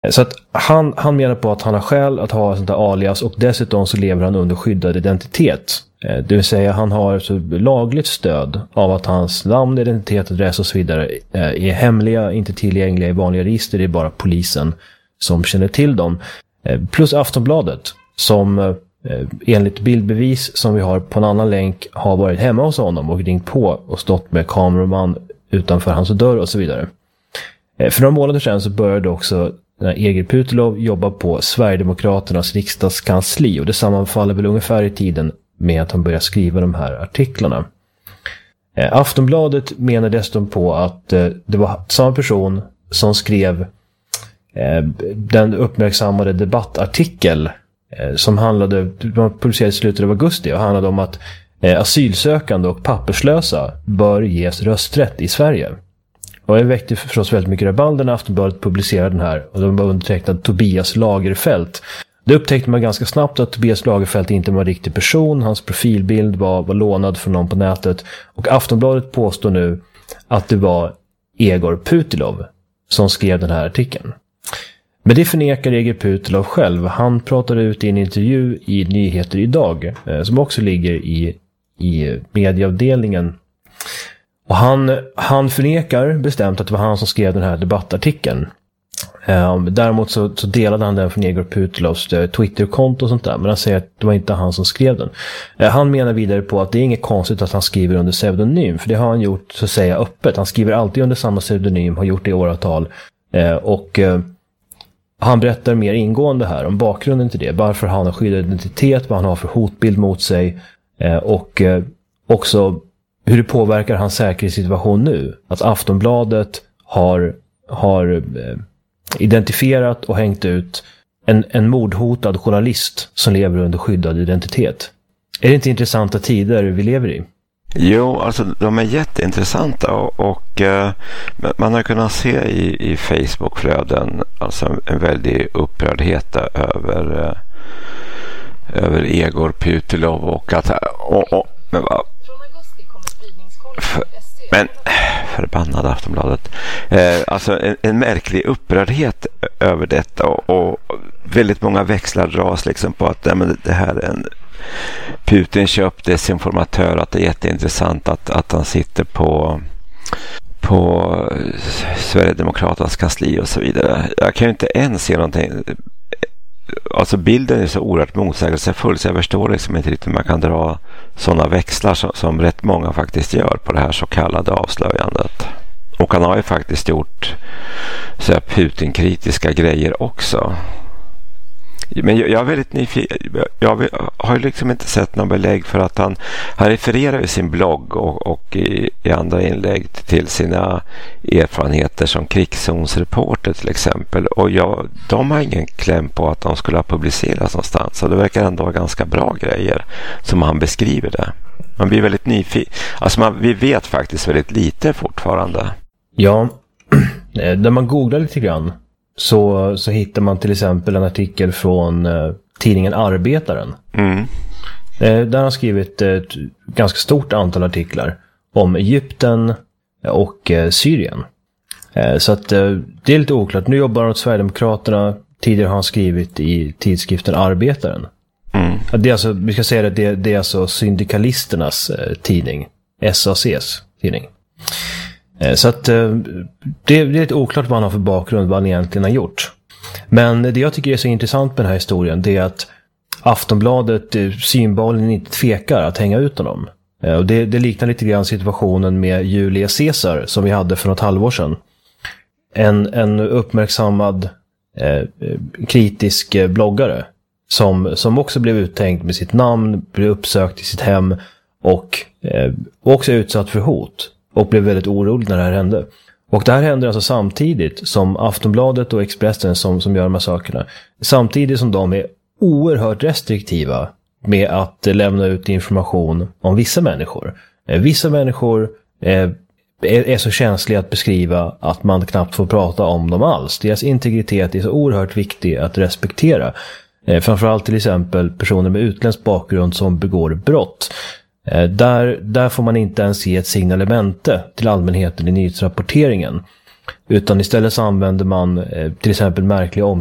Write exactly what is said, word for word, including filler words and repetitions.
Så att han, han menar på att han har skäl att ha sånt där alias, och dessutom så lever han under skyddad identitet. Det vill säga han har så lagligt stöd av att hans namn, identitet, adress och så vidare är hemliga, inte tillgängliga i vanliga register. Det är bara polisen som känner till dem. Plus Aftonbladet som enligt bildbevis som vi har på en annan länk har varit hemma hos honom och ringt på och stått med kameraman utanför hans dörr och så vidare. För några månader sedan så började också Egil Putilov jobba på Sverigedemokraternas riksdagskansli, och det sammanfaller väl ungefär i tiden med att han började skriva de här artiklarna. Aftonbladet menar dessutom på att det var samma person som skrev den uppmärksammade debattartikel som handlade, den publicerades i slutet av augusti och handlade om att asylsökande och papperslösa bör ges rösträtt i Sverige. Och det väckte förstås väldigt mycket rabalder när Aftonbladet publicerade den här, och den var undertecknad Tobias Lagerfelt. Det upptäckte man ganska snabbt att Tobias Lagerfelt inte var en riktig person. Hans profilbild var, var lånad från någon på nätet, och Aftonbladet påstår nu att det var Egor Putilov som skrev den här artikeln. Men det förnekar Egor Putilov själv. Han pratade ut i en intervju i Nyheter idag, eh, som också ligger i, i medieavdelningen. Och han, han förnekar bestämt att det var han som skrev den här debattartikeln. Eh, däremot så, så delade han den från Egor Putilovs eh, Twitterkonto och sånt där. Men han säger att det var inte han som skrev den. Eh, han menar vidare på att det är inget konstigt att han skriver under pseudonym. För det har han gjort, så att säga, öppet. Han skriver alltid under samma pseudonym, har gjort det i åratal. Eh, och... Eh, Han berättar mer ingående här om bakgrunden till det. Varför han har skyddad identitet, vad han har för hotbild mot sig. Eh, och eh, också hur det påverkar hans säkerhetssituation nu. Att Aftonbladet har, har eh, identifierat och hängt ut en, en mordhotad journalist som lever under skyddad identitet. Är det inte intressanta tider vi lever i? Jo, alltså de är jätteintressanta, och, och eh, man har kunnat se i, i Facebook-flöden alltså en väldig upprördhet över eh, över Egor Putilov och att och, och, men, va, för, men förbannade Aftonbladet eh, alltså en, en märklig upprördhet över detta, och, och väldigt många växlar dras liksom på att nej, men det här är en Putin köpt desinformatör, att det är jätteintressant att, att han sitter på på Sverigedemokraternas kansli och så vidare. Jag kan ju inte ens se någonting, alltså bilden är så oerhört motsägelsefull, så jag förstår liksom inte riktigt hur man kan dra sådana växlar som, som rätt många faktiskt gör på det här så kallade avslöjandet. Och han har ju faktiskt gjort så här Putin-kritiska grejer också. Men jag, jag är väldigt nyfiken. Jag har ju liksom inte sett någon belägg för att han, han refererar i sin blogg och, och i, i andra inlägg till sina erfarenheter som krigszonsreporter till exempel. Och jag, de har ingen kläm på att de skulle ha publicerats någonstans. Så det verkar ändå vara ganska bra grejer som han beskriver det. Man blir väldigt nyfiken. Alltså man, vi vet faktiskt väldigt lite fortfarande. Ja, när man googlar lite grann Så, så hittar man till exempel en artikel från eh, tidningen Arbetaren. Mm. Eh, där har han skrivit ett ganska stort antal artiklar om Egypten och eh, Syrien. Eh, så att eh, det är lite oklart. Nu jobbar han åt Sverigedemokraterna. Tidigare har han skrivit i tidskriften Arbetaren. Mm. Det är alltså, vi ska säga att det, det är alltså syndikalisternas eh, tidning. S A C:s tidning. Så att det är lite oklart vad han har för bakgrund, vad han egentligen har gjort. Men det jag tycker är så intressant med den här historien, det är att Aftonbladet synbarligen inte tvekar att hänga ut honom. Och det, det liknar lite grann situationen med Julia Caesar som vi hade för något halvår sedan. En, en uppmärksammad eh, kritisk bloggare som, som också blev uttänkt med sitt namn, blev uppsökt i sitt hem och eh, också utsatt för hot. Och blev väldigt orolig när det här hände. Och det här händer alltså samtidigt som Aftonbladet och Expressen som, som gör de här sakerna. Samtidigt som de är oerhört restriktiva med att lämna ut information om vissa människor. Vissa människor är, är så känsliga att beskriva att man knappt får prata om dem alls. Deras integritet är så oerhört viktig att respektera. Framförallt till exempel personer med utländsk bakgrund som begår brott. Där, där får man inte ens ge ett signalemente till allmänheten i nyhetsrapporteringen. Utan istället så använder man eh, till exempel märkliga